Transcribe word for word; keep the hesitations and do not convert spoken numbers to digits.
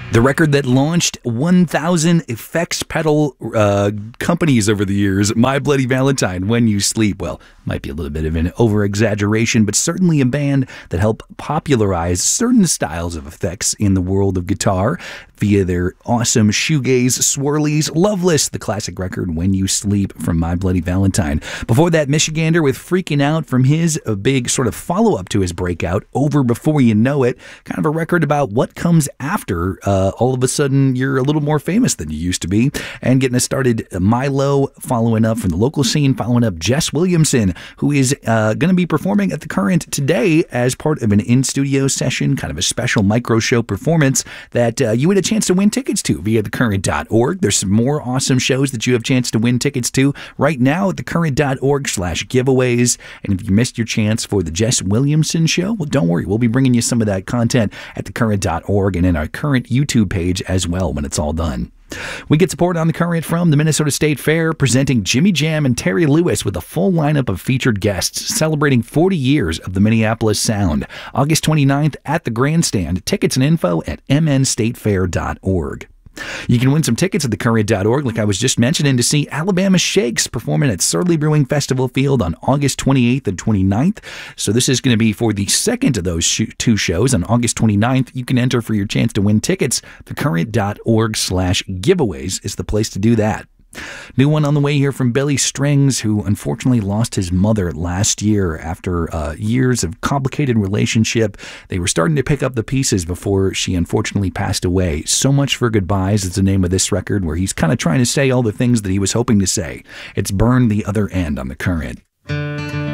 The record that launched one thousand effects pedal uh, companies over the years, My Bloody Valentine, When You Sleep. Well, might be a little bit of an over-exaggeration, but certainly a band that helped popularize certain styles of effects in the world of guitar via their awesome shoegaze swirlies. Loveless, the classic record When You Sleep from My Bloody Valentine. Before that, Michigander with Freaking Out from his a big sort of follow-up to his breakout, Over Before You Know It. Kind of a record about what comes after uh, all of a sudden you're a little more famous than you used to be. And getting us started, Milo following up from the local scene, following up Jess Williamson, who is uh, going to be performing at the Current today as part of an in-studio session, kind of a special micro show performance that uh, you had a chance to win tickets to via the current dot org. There's some more awesome shows that you have a chance to win tickets to right now at the current dot org slash giveaways. And if you missed your chance for the Jess Williamson show, well, don't worry. We'll be bringing you some of that content at the current dot org and in our Current YouTube page as well when it's all done. We get support on the Current from the Minnesota State Fair, presenting Jimmy Jam and Terry Lewis with a full lineup of featured guests celebrating forty years of the Minneapolis sound. August twenty-ninth at the Grandstand. Tickets and info at m n state fair dot org. You can win some tickets at the current dot org, like I was just mentioning, to see Alabama Shakes performing at Surly Brewing Festival Field on August twenty-eighth and twenty-ninth. So this is going to be for the second of those sh- two shows on August twenty-ninth. You can enter for your chance to win tickets. The current dot org slash giveaways is the place to do that. New one on the way here from Billy Strings, who unfortunately lost his mother last year after uh, years of complicated relationship. They were starting to pick up the pieces before she unfortunately passed away. So Much for Goodbyes is the name of this record, where he's kind of trying to say all the things that he was hoping to say. It's Burn the Other End on the Current.